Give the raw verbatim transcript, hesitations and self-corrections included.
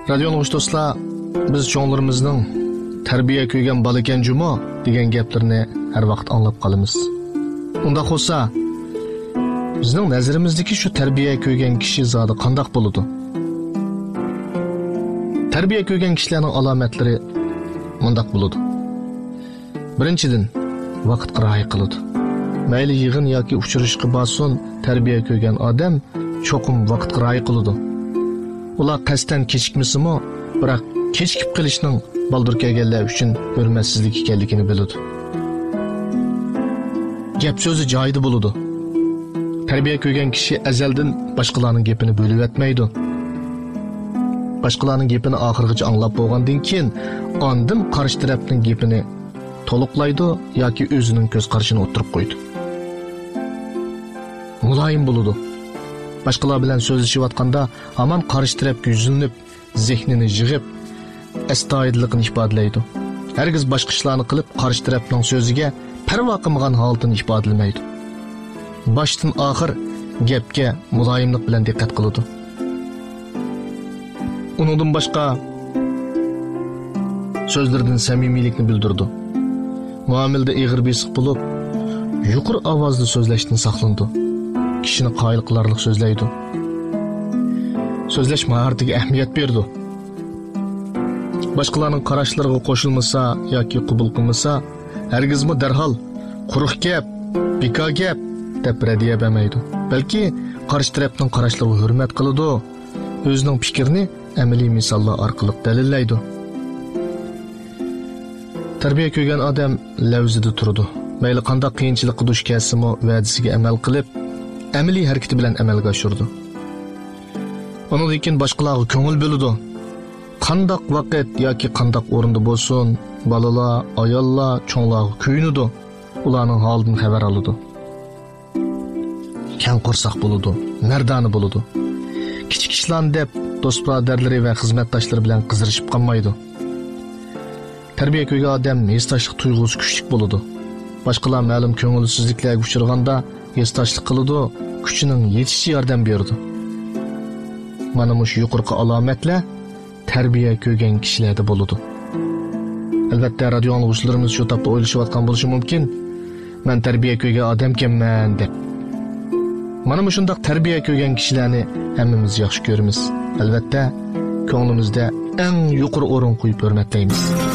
Radio anglag'uch do'stlar, biz cho'nglarimizning tarbiya ko'ygan bola ekan jumo degan gaplarni har vaqt anglab qolamiz. Unda bo'lsa, bizning nazarimizdagi shu tarbiya ko'ygan kishi zodi qandoq bo'ladi? Tarbiya ko'ygan kishilarning alomatlari mundaq bo'ladi. Birinchidan, vaqtga rioya qiladi. Mayli yig'in yoki uchrashishga borsin, tarbiya ko'ygan odam cho'qim vaqtga rioya qiladi. Ular qasddan kechikmasimi, biroq kechikib qilishning baldur kelganlar uchun hurmatsizlik ekanligini biladi. Gap so'zi joyida bo'ladi. Tarbiya ko'ygan kishi azaldan boshqalarning gapini bo'lib o'tmaydi. Boshqalarning gapini oxirigacha anglab bo'lgandan keyin ondan qarshi tarafning gapini to'liqlaydi yoki o'zining ko'z qarashini o'tirib qo'ydi. Muloyim bo'ladi. Başqalar bilan so'zlashayotganda hamon qarshi tarafga yuzlanib, zehnini yig'ib, astoydilligini ifodalaydi. Hargiz boshqa ishlarni qilib, qarshi tarafning so'ziga parvo qilmagan holatini ifodalamaydi. Boshdan oxir gapga muloyimlik bilan diqqat qiladi. Uningdan boshqa so'zlardan samimiylikni bildirdi. Muomilada ig'ir besiq bo'lib, yuqori ovozda so'zlashdan saqlandi. Kishini qoyil qilarlik so'zlaydi. So'zlash mahoratiga ahamiyat berdi. Boshqalarning qarashlariga qo'shilmasa yoki qabul qilmasa, hargizmi darhol quruq gap, beka gap deb radiya bermaydi. Balki qarshi tarafning qarashlariga hurmat qiladi, o'zining fikrini amaliy misollar orqali dalillaydi. Tarbiya ko'rgan odam lavzida turadi. Mayli qanday qiyinchilikqa duch kelsimi, va'dasiga amal qilib, amaliy harakati bilan amalga oshirdi. Undan keyin boshqalarga ko'ngil bo'ladi. Qandoq vaqt yoki qandoq o'rinda bo'lsin, balalar, ayollar, cho'nglarga kuyunadi. Ularning holidan xabar oladi. Kang qo'rsoq bo'ladi, mardona bo'ladi. Kichik ishlarni deb do'st birodarlari va xizmatdoshlari bilan qizirishib qolmaydi. Tarbiya ko'rgan odam hesdoshlik tuyg'usi kuchli bo'ladi. Boshqalar ma'lum ko'ngilsizliklarga uchraganda hesdoshlik qiladi, kuchining yetishiga yordam beradi. Mana bu yuqorqi alomatlar tarbiya ko'rgan kishilarda bo'ladi. Albatta, radio anglag'uchilarimiz shu topda o'ylashayotgan bo'lishi mumkin. Men tarbiya ko'rgan odamman deb. Mana bu shundoq tarbiya ko'rgan kishilarni hammamiz yaxshi ko'ramiz. Albatta, ko'nglimizda eng yuqori o'rin qo'yib hurmatlaymiz.